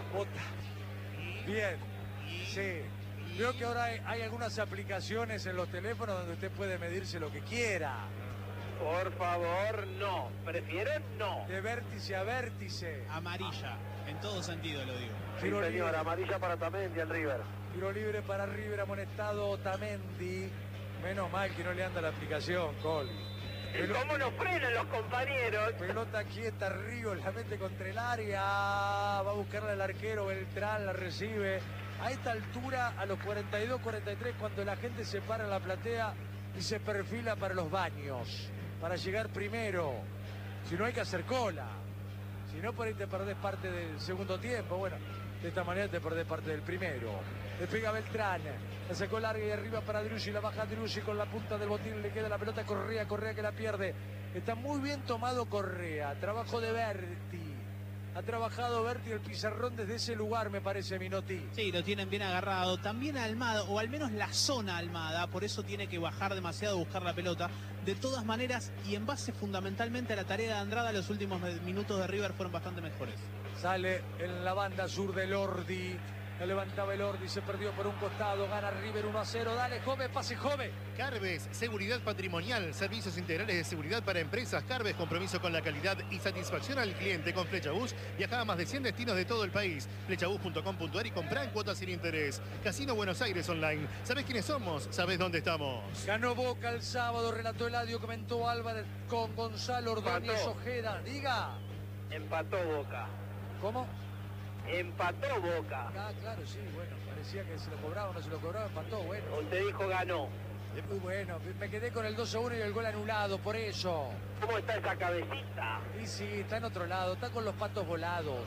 Bien, sí. Creo que ahora hay algunas aplicaciones en los teléfonos donde usted puede medirse lo que quiera. Por favor, no. Prefiero no. De vértice a vértice. Amarilla, en todo sentido lo digo. Sí, señor, amarilla para Otamendi al River. Tiro libre para River, amonestado Otamendi. Menos mal que no le anda la aplicación, Coli. ¿Cómo nos frenan los compañeros? Pelota quieta, Ríos la mete contra el área. Va a buscarla el arquero, Beltrán la recibe. A esta altura, a los 42, 43, cuando la gente se para en la platea y se perfila para los baños, para llegar primero. Si no, hay que hacer cola. Si no, por ahí te perdés parte del segundo tiempo. Bueno, de esta manera te perdés parte del primero. Le pega Beltrán, la sacó larga y arriba para Driussi, la baja Driussi con la punta del botín, le queda la pelota a Correa que la pierde. Está muy bien tomado Correa, trabajo de Berti. Ha trabajado Berti el pizarrón desde ese lugar, me parece, Minotti. Sí, lo tienen bien agarrado. También Almada, o al menos la zona Almada, por eso tiene que bajar demasiado a buscar la pelota. De todas maneras, y en base fundamentalmente a la tarea de Andrada, los últimos minutos de River fueron bastante mejores. Sale en la banda sur del Ordi. La levantaba el Ordi, se perdió por un costado, gana River 1-0. Dale, Jove, pase Jove. Carves, seguridad patrimonial, servicios integrales de seguridad para empresas. Carves, compromiso con la calidad y satisfacción al cliente. Con Flechabús viaja a más de 100 destinos de todo el país. Flechabús.com.ar y comprá en cuotas sin interés. Casino Buenos Aires Online. ¿Sabés quiénes somos? ¿Sabés dónde estamos? Ganó Boca el sábado, relató Eladio, comentó Álvarez con Gonzalo Ordóñez Ojeda. Diga. Empató Boca. ¿Cómo? Empató Boca. Ah, claro, sí, bueno, parecía que se lo cobraba o no se lo cobraba, empató, bueno. Usted dijo ganó. Muy bueno, me quedé con el 2-1 y el gol anulado, por eso. ¿Cómo está esa cabecita? Y sí, está en otro lado, está con los patos volados.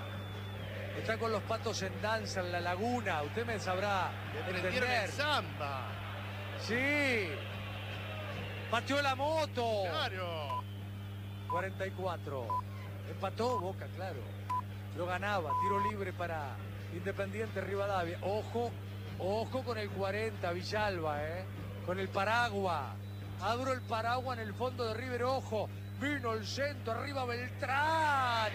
Está con los patos en danza en la laguna, usted me sabrá Prendieron el samba. Sí. Pateó la moto. Claro. 44. Empató Boca, claro. Lo ganaba, tiro libre para Independiente Rivadavia. Ojo con el 40, Villalba, con el paraguas. Abro el paraguas en el fondo de River, ojo. Vino el centro, arriba Beltrán.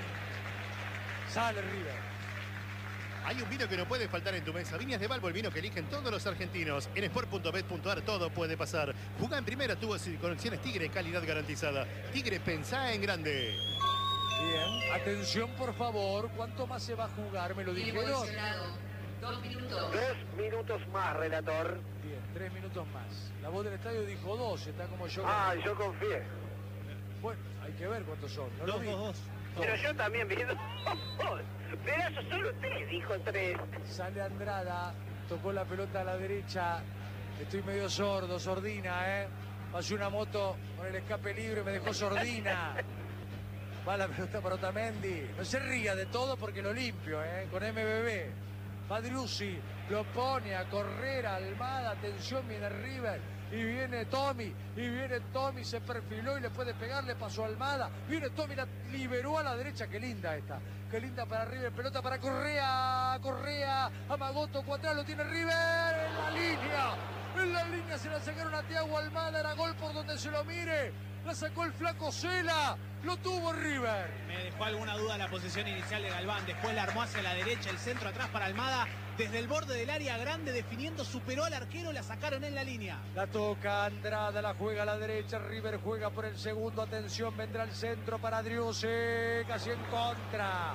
Sale River. Hay un vino que no puede faltar en tu mesa. Viñas de Balbo, el vino que eligen todos los argentinos. En sport.bet.ar todo puede pasar. Jugá en primera, tuvo conexiones Tigre, calidad garantizada. Tigre, pensá en grande. Bien, atención por favor, ¿cuánto más se va a jugar? ¿Me lo dijeron? 2 minutos. 2 minutos más, relator. Bien, 3 minutos más. La voz del estadio dijo 2, está como yo. Ah, yo confié. Bueno, hay que ver cuántos son. No lo vi. 2-2-2. Pero yo también vi 2. Pero eso solo 3, dijo 3. Sale Andrada, tocó la pelota a la derecha. Estoy medio sordo, sordina, Pasé una moto con el escape libre y me dejó sordina. Va la pelota para Otamendi. No se ría de todo porque lo limpio, con MBB. Driussi lo pone a correr a Almada. Atención, viene River. Y viene Tommy, se perfiló y le puede pegar, le pasó a Almada. Viene Tommy, la liberó a la derecha. Qué linda esta. Qué linda para River. Pelota para Correa. Amagoto, Cuatrao, lo tiene River. En la línea se la sacaron a Thiago Almada. Era gol por donde se lo mire. La sacó el flaco Cela. Lo tuvo River. Me dejó alguna duda la posición inicial de Galván. Después la armó hacia la derecha, el centro atrás para Almada. Desde el borde del área grande definiendo, superó al arquero, la sacaron en la línea. La toca Andrada, la juega a la derecha. River juega por el segundo. Atención, vendrá el centro para Driussi. Casi en contra.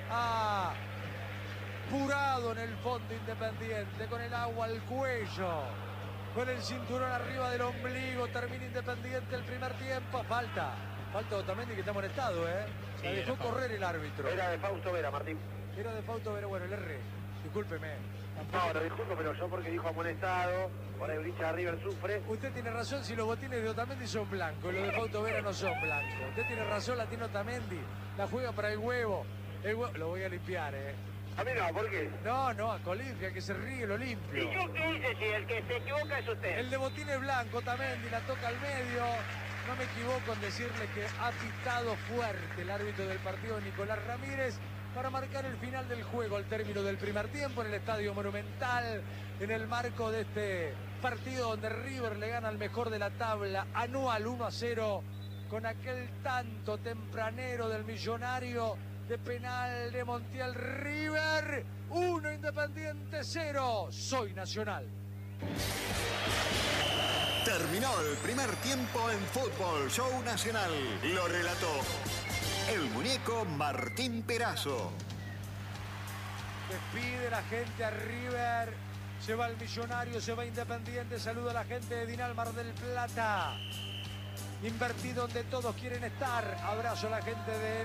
Purado en el fondo Independiente, con el agua al cuello, con el cinturón arriba del ombligo. Termina Independiente el primer tiempo. Falta Otamendi, que está molestado, Sí, la dejó correr el árbitro. Era de Fausto Vera, Martín. Era de Fausto Vera, bueno, el R. Discúlpeme. No, lo disculpo, pero yo porque dijo amonestado. Por ahí el hincha de River sufre. Usted tiene razón si los botines de Otamendi son blancos, los de Fausto Vera no son blancos. Usted tiene razón, la tiene Otamendi. La juega para el huevo. Lo voy a limpiar, A mí no, ¿por qué? No, a Colimpia, que se ríe, lo limpio. ¿Y yo qué hice? Si el que se equivoca es usted. El de botines blanco Otamendi, la toca al medio. No me equivoco en decirle que ha pitado fuerte el árbitro del partido, Nicolás Ramírez, para marcar el final del juego al término del primer tiempo en el Estadio Monumental, en el marco de este partido donde River le gana al mejor de la tabla anual 1-0 con aquel tanto tempranero del Millonario de penal de Montiel. River 1, Independiente 0. Soy Nacional. Terminó el primer tiempo en Fútbol Show Nacional. Lo relató el muñeco Martín Perazo. Despide la gente a River. Se va el Millonario, se va Independiente. Saluda a la gente de Dinal Mar del Plata. Invertido donde todos quieren estar. Abrazo a la gente de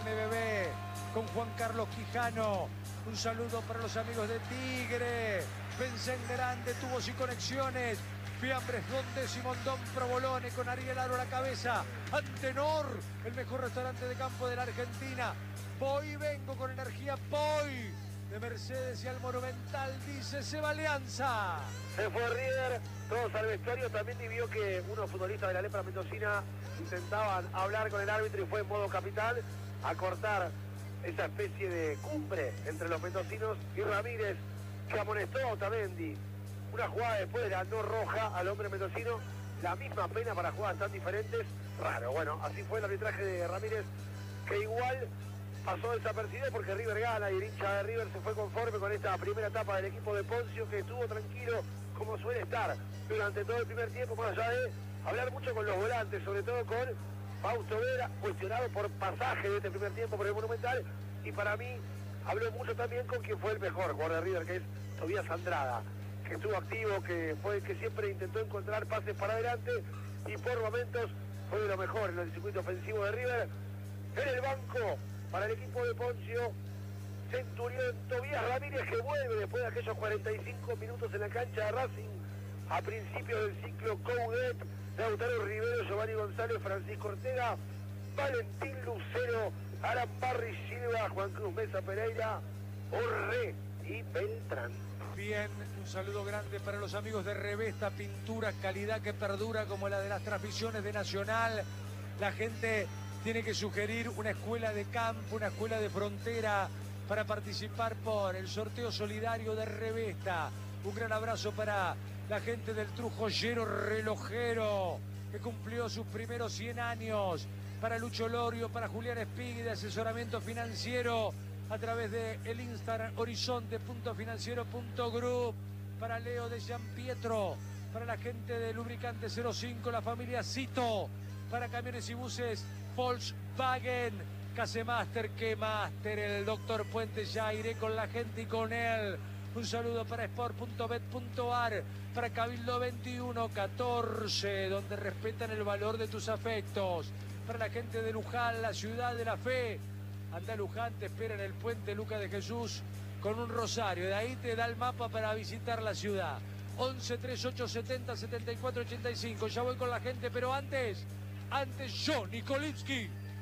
MBB con Juan Carlos Quijano. Un saludo para los amigos de Tigre. Pensé en grande, tubos y conexiones. Fiambres Don Décimo, Don Provolone, con Ariel Aro a la cabeza. Antenor, el mejor restaurante de campo de la Argentina. Voy y vengo con energía, voy. De Mercedes y al Monumental, dice, se va Alianza. Se fue River, todos al vestuario. También vio que unos futbolistas de la Lepra Mendocina intentaban hablar con el árbitro y fue en modo capital a cortar esa especie de cumbre entre los mendocinos y Ramírez, que amonestó a Otamendi. Una jugada después de la no roja al hombre mendocino, la misma pena para jugadas tan diferentes. Raro, bueno, así fue el arbitraje de Ramírez, que igual pasó desapercibido porque River gana y el hincha de River se fue conforme con esta primera etapa del equipo de Poncio, que estuvo tranquilo como suele estar durante todo el primer tiempo, más allá de hablar mucho con los volantes, sobre todo con Fausto Vera, cuestionado por pasaje de este primer tiempo por el Monumental, y para mí habló mucho también con quien fue el mejor jugador de River, que es Tobías Andrada, que estuvo activo, que fue el que siempre intentó encontrar pases para adelante y por momentos fue de lo mejor en el circuito ofensivo de River. En el banco para el equipo de Poncio, Centurión Tobías Ramírez, que vuelve después de aquellos 45 minutos en la cancha de Racing a principios del ciclo Coudet. Lautaro Rivero, Giovanni González, Francisco Ortega, Valentín Lucero, Alan Barry Silva, Juan Cruz Mesa Pereira, Orre y Beltrán. Bien, un saludo grande para los amigos de Revesta Pintura, calidad que perdura como la de las transmisiones de Nacional. La gente tiene que sugerir una escuela de campo, una escuela de frontera para participar por el sorteo solidario de Revesta. Un gran abrazo para la gente del Trujoyero Relojero, que cumplió sus primeros 100 años. Para Lucho Lorio, para Julián Espigui de asesoramiento financiero a través de el Instagram horizonte.financiero.group, para Leo de Gian Pietro, para la gente de Lubricante 05, la familia Cito, para camiones y buses Volkswagen, Casemaster, Quemaster, el doctor Puente, ya iré con la gente y con él. Un saludo para sport.bet.ar, para Cabildo 2114, donde respetan el valor de tus afectos. Para la gente de Luján, la ciudad de la fe. Anda a Luján, te espera en el puente Luca de Jesús con un rosario. De ahí te da el mapa para visitar la ciudad. 11 38 70 74 85. Ya voy con la gente, pero antes yo, Nikolitsky.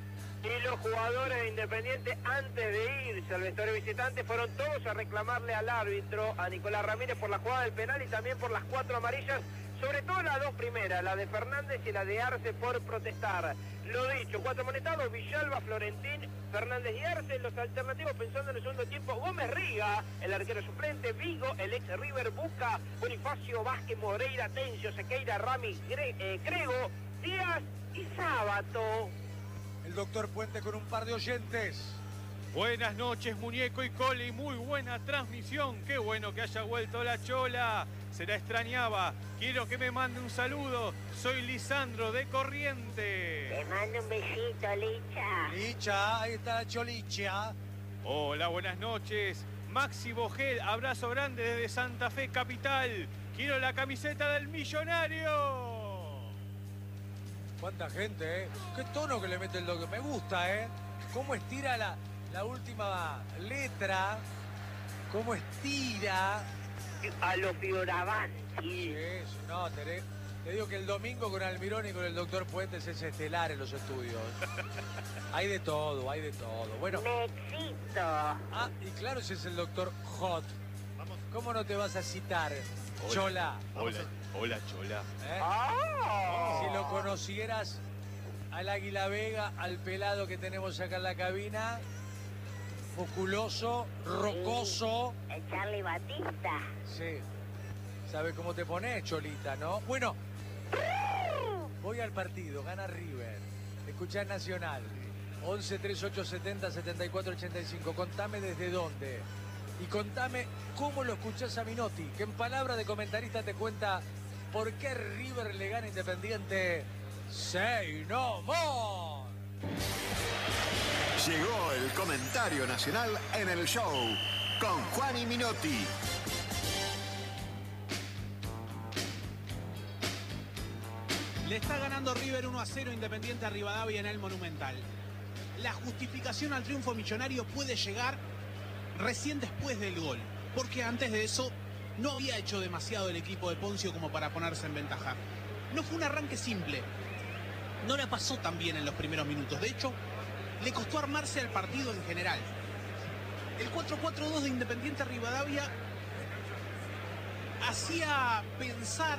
Y los jugadores de Independiente, antes de irse al vestuario visitante, fueron todos a reclamarle al árbitro, a Nicolás Ramírez, por la jugada del penal y también por las 4 amarillas, sobre todo las 2 primeras, la de Fernández y la de Arce, por protestar. Lo dicho, 4 amonestados: Villalba, Florentín, Fernández y Arce. Los alternativos, pensando en el segundo tiempo: Gómez Riga, el arquero suplente; Vigo, el ex River; Busca, Bonifacio, Vázquez, Moreira, Tencio, Sequeira, Rami, Grego, Díaz y Sábato. El doctor Puente con un par de oyentes. Buenas noches, Muñeco y Coli, muy buena transmisión. Qué bueno que haya vuelto la Chola, se la extrañaba. Quiero que me mande un saludo, soy Lisandro de Corrientes. Te mando un besito, Licha. Licha, ahí está la Cholicha. Hola, buenas noches. Maxi Bogel, abrazo grande desde Santa Fe Capital. Quiero la camiseta del Millonario. Cuánta gente, ¿eh? Qué tono que le mete el doctor. Me gusta, ¿eh? Cómo estira la última letra. Cómo estira. A los Fioravanti. Sí, no, te digo que el domingo con Almirón y con el doctor Puentes es estelar en los estudios. Hay de todo, hay de todo. Bueno. Me excito. Ah, y claro, ese es el doctor Hot. Vamos. ¿Cómo no te vas a citar, Chola? Hola, Chola. ¿Eh? Si lo conocieras al Águila Vega, al pelado que tenemos acá en la cabina, musculoso, rocoso. El Charlie Batista. Sí. ¿Sabe cómo te pones, Cholita, no? Bueno, voy al partido, gana River. Escuchá Nacional. 11 38 70 74 85. Contame desde dónde. Y contame cómo lo escuchás a Minotti, que en palabra de comentarista te cuenta por qué River le gana Independiente. Say no more. Llegó el comentario nacional en el show con Juan y Minotti. Le está ganando River 1-0 Independiente a Rivadavia en el Monumental. La justificación al triunfo millonario puede llegar recién después del gol, porque antes de eso no había hecho demasiado el equipo de Poncio como para ponerse en ventaja. No fue un arranque simple, no la pasó tan bien en los primeros minutos, de hecho le costó armarse al partido en general. El 4-4-2 de Independiente Rivadavia hacía pensar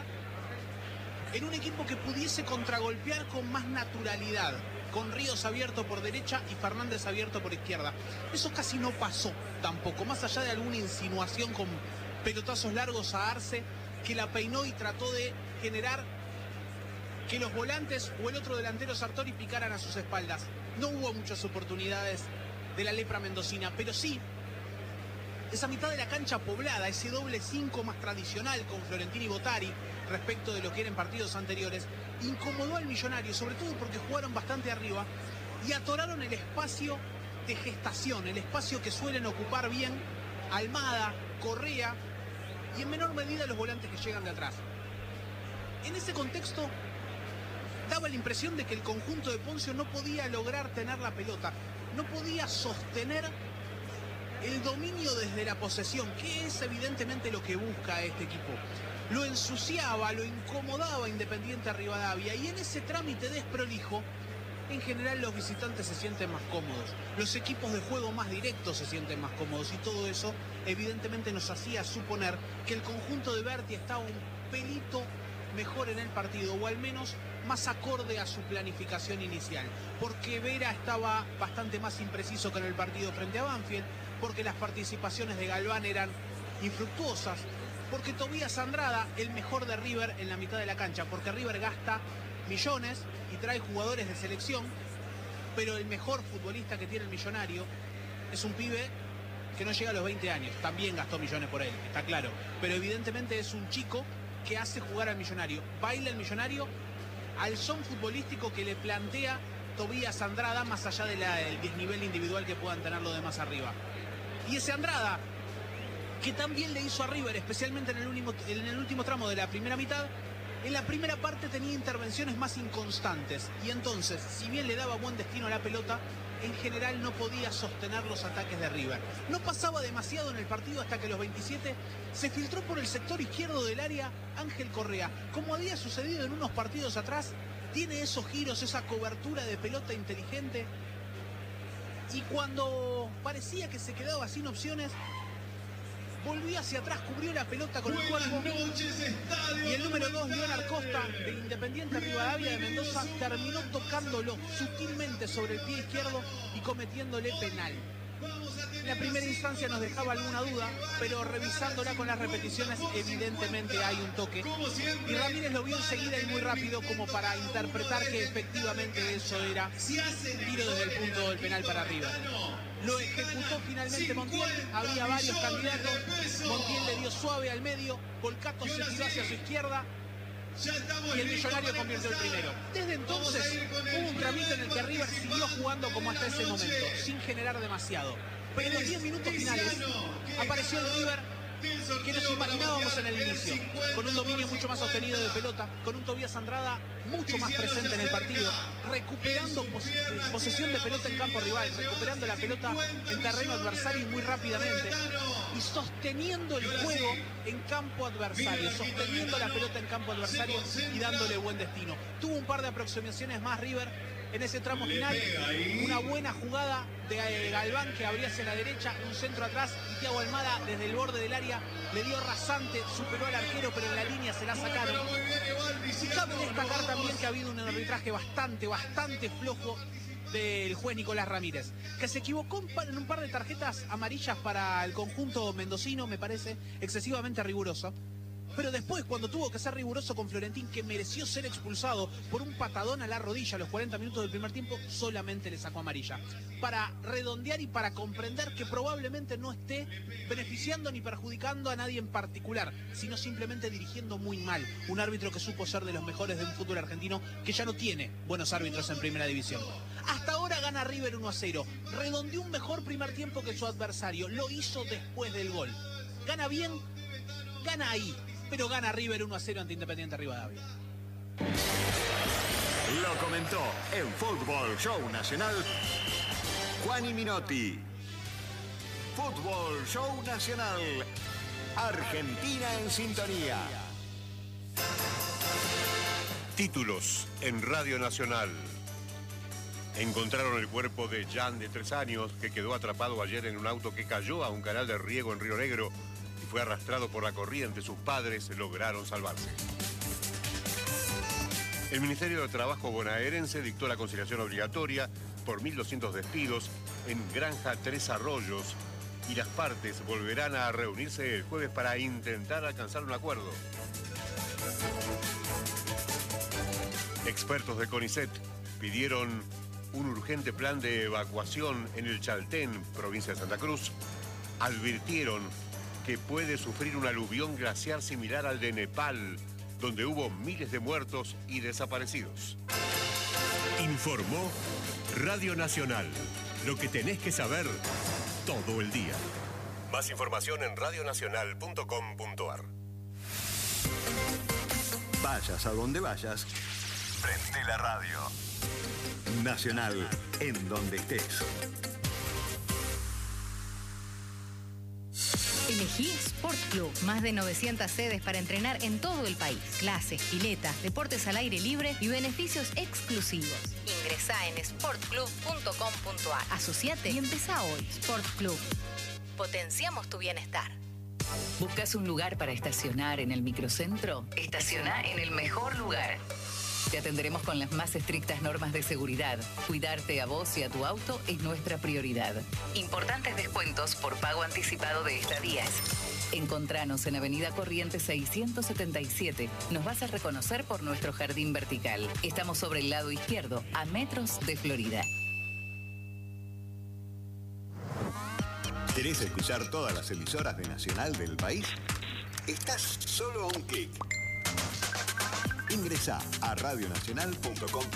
en un equipo que pudiese contragolpear con más naturalidad, con Ríos abierto por derecha y Fernández abierto por izquierda. Eso casi no pasó tampoco, más allá de alguna insinuación con pelotazos largos a Arce, que la peinó y trató de generar que los volantes o el otro delantero Sartori picaran a sus espaldas. No hubo muchas oportunidades de la lepra mendocina, pero sí esa mitad de la cancha poblada, ese doble 5 más tradicional con Florentini y Bottari respecto de lo que eran partidos anteriores, incomodó al Millonario, sobre todo porque jugaron bastante arriba y atoraron el espacio de gestación, el espacio que suelen ocupar bien Almada, Correa y en menor medida los volantes que llegan de atrás. En ese contexto daba la impresión de que el conjunto de Poncio no podía lograr tener la pelota, no podía sostener el dominio desde la posesión, que es evidentemente lo que busca este equipo. Lo ensuciaba, lo incomodaba Independiente a Rivadavia, y en ese trámite desprolijo, en general los visitantes se sienten más cómodos, los equipos de juego más directos se sienten más cómodos, y todo eso evidentemente nos hacía suponer que el conjunto de Berti estaba un pelito mejor en el partido, o al menos más acorde a su planificación inicial, porque Vera estaba bastante más impreciso que en el partido frente a Banfield, porque las participaciones de Galván eran infructuosas, porque Tobías Andrada, el mejor de River en la mitad de la cancha, porque River gasta millones y trae jugadores de selección, pero el mejor futbolista que tiene el Millonario es un pibe que no llega a los 20 años, también gastó millones por él, está claro, pero evidentemente es un chico que hace jugar al Millonario, baila el Millonario al son futbolístico que le plantea Tobías Andrada, más allá del desnivel individual que puedan tener los demás arriba. Y ese Andrada, que también le hizo a River, especialmente en el último tramo de la primera mitad, en la primera parte tenía intervenciones más inconstantes, y entonces, si bien le daba buen destino a la pelota, en general no podía sostener los ataques de River. No pasaba demasiado en el partido hasta que a los 27 se filtró por el sector izquierdo del área Ángel Correa. Como había sucedido en unos partidos atrás, tiene esos giros, esa cobertura de pelota inteligente, Y cuando parecía que se quedaba sin opciones, volvió hacia atrás, cubrió la pelota con el cuerpo. Y el número 2, Leonard Costa, de Independiente Rivadavia de Mendoza, terminó tocándolo sutilmente sobre el pie izquierdo y cometiéndole penal. En la primera instancia nos dejaba alguna duda, pero revisándola con las repeticiones evidentemente hay un toque. Y Ramírez lo vio enseguida y muy rápido como para interpretar que efectivamente eso era tiro desde el punto del penal para arriba. Lo ejecutó finalmente Montiel, había varios candidatos, Montiel le dio suave al medio, Volcato se tiró hacia su izquierda y el Millonario convirtió el primero. Desde entonces hubo un tramito en el que River siguió jugando como hasta ese momento, sin generar demasiado. Pero en los 10 minutos finales apareció el River que nos imaginábamos en el inicio, con un dominio mucho más sostenido de pelota, con un Tobías Andrada mucho más presente en el partido, recuperando posesión de pelota en campo rival, recuperando la pelota en terreno adversario y muy rápidamente, y sosteniendo el juego en campo adversario, sosteniendo la pelota en campo adversario y dándole buen destino. Tuvo un par de aproximaciones más River en ese tramo final, una buena jugada de Galván que abría hacia la derecha, un centro atrás y Thiago Almada desde el borde del área le dio rasante, superó al arquero pero en la línea se la sacaron. Y cabe destacar también que ha habido un arbitraje bastante flojo del juez Nicolás Ramírez, que se equivocó en un par de tarjetas amarillas para el conjunto mendocino, me parece excesivamente riguroso. Pero después, cuando tuvo que ser riguroso con Florentín, que mereció ser expulsado por un patadón a la rodilla a los 40 minutos del primer tiempo, solamente le sacó amarilla. Para redondear y para comprender que probablemente no esté beneficiando ni perjudicando a nadie en particular, sino simplemente dirigiendo muy mal. Un árbitro que supo ser de los mejores de un fútbol argentino, que ya no tiene buenos árbitros en primera división. Hasta ahora gana River 1-0. Redondeó un mejor primer tiempo que su adversario. Lo hizo después del gol. Gana bien, gana ahí. Pero gana River 1-0 ante Independiente Rivadavia. Lo comentó en Fútbol Show Nacional Juani Minotti. Fútbol Show Nacional. Argentina en sintonía. Títulos en Radio Nacional. Encontraron el cuerpo de Jan, de 3 años, que quedó atrapado ayer en un auto que cayó a un canal de riego en Río Negro. Fue arrastrado por la corriente, sus padres lograron salvarse. El Ministerio de Trabajo bonaerense dictó la conciliación obligatoria por 1.200 despidos en Granja Tres Arroyos y las partes volverán a reunirse el jueves para intentar alcanzar un acuerdo. Expertos de CONICET pidieron un urgente plan de evacuación en el Chaltén, provincia de Santa Cruz. Advirtieron que puede sufrir un aluvión glaciar similar al de Nepal, donde hubo miles de muertos y desaparecidos. Informó Radio Nacional. Lo que tenés que saber todo el día. Más información en radionacional.com.ar. Vayas a donde vayas, prende la radio. Nacional, en donde estés. Elegí Sport Club. Más de 900 sedes para entrenar en todo el país. Clases, piletas, deportes al aire libre y beneficios exclusivos. Ingresá en sportclub.com.ar. Asociate y empezá hoy. Sport Club. Potenciamos tu bienestar. ¿Buscas un lugar para estacionar en el microcentro? Estaciona en el mejor lugar. Te atenderemos con las más estrictas normas de seguridad. Cuidarte a vos y a tu auto es nuestra prioridad. Importantes descuentos por pago anticipado de estadías. Encontranos en Avenida Corrientes 677. Nos vas a reconocer por nuestro jardín vertical. Estamos sobre el lado izquierdo, a metros de Florida. ¿Querés escuchar todas las emisoras de Nacional del país? Estás solo a un clic. Ingresá a radionacional.com.